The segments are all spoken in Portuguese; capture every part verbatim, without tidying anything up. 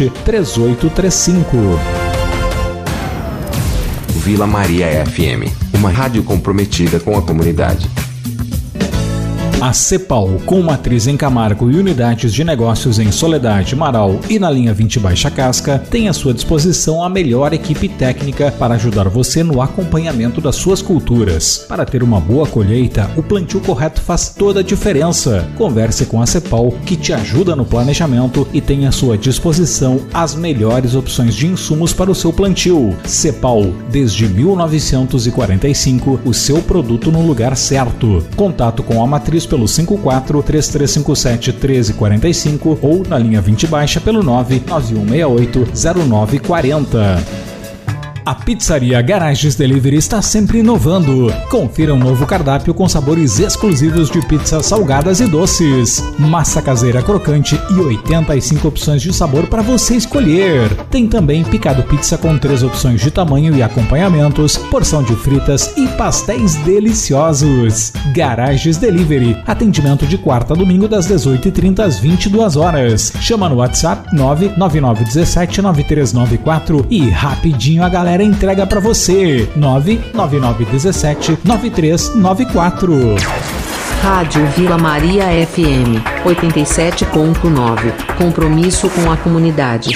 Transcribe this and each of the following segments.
sete, três oito três cinco. Vila Maria F M, uma rádio comprometida com a comunidade. A Cepal, com matriz em Camargo e unidades de negócios em Soledade, Marau e na linha vinte Baixa Casca, tem à sua disposição a melhor equipe técnica para ajudar você no acompanhamento das suas culturas. Para ter uma boa colheita, o plantio correto faz toda a diferença. Converse com a Cepal, que te ajuda no planejamento e tem à sua disposição as melhores opções de insumos para o seu plantio. Cepal, desde mil novecentos e quarenta e cinco, o seu produto no lugar certo. Contato com a matriz pelo cinco quatro, três três cinco sete, um três quatro cinco ou na linha vinte Baixa pelo nove nove um seis oito, zero nove quatro zero. A Pizzaria Garages Delivery está sempre inovando. Confira um novo cardápio com sabores exclusivos de pizzas salgadas e doces, massa caseira crocante e oitenta e cinco opções de sabor para você escolher. Tem também picado pizza com três opções de tamanho e acompanhamentos, porção de fritas e pastéis deliciosos. Garages Delivery, atendimento de quarta a domingo das dezoito e trinta às vinte e duas horas. Chama no WhatsApp nove nove nove um sete, nove três nove quatro e rapidinho a galera entrega pra você. nove nove nove um sete, nove três nove quatro. Rádio Vila Maria F M oitenta e sete ponto nove. Compromisso com a comunidade.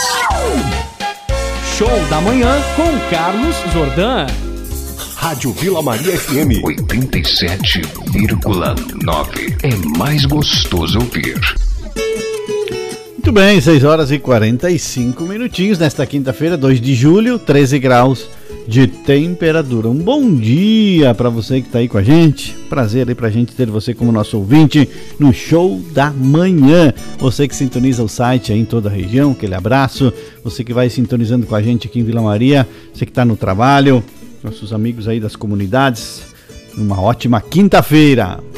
Show da manhã com Carlos Jordan. Rádio Vila Maria F M oitenta e sete vírgula nove. É mais gostoso ouvir. Muito bem, seis horas e quarenta e cinco minutinhos nesta quinta-feira, dois de julho, treze graus de temperatura. Um bom dia para você que está aí com a gente. Prazer aí pra gente ter você como nosso ouvinte no Show da Manhã. Você que sintoniza o site aí em toda a região, aquele abraço. Você que vai sintonizando com a gente aqui em Vila Maria, você que está no trabalho, nossos amigos aí das comunidades. Uma ótima quinta-feira.